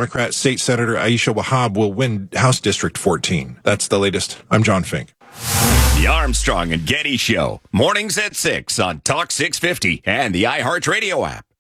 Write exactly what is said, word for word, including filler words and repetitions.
Democrat State Senator Aisha Wahab will win House District fourteen. That's the latest. I'm John Fink. The Armstrong and Getty Show, mornings at six on Talk six fifty and the iHeartRadio app.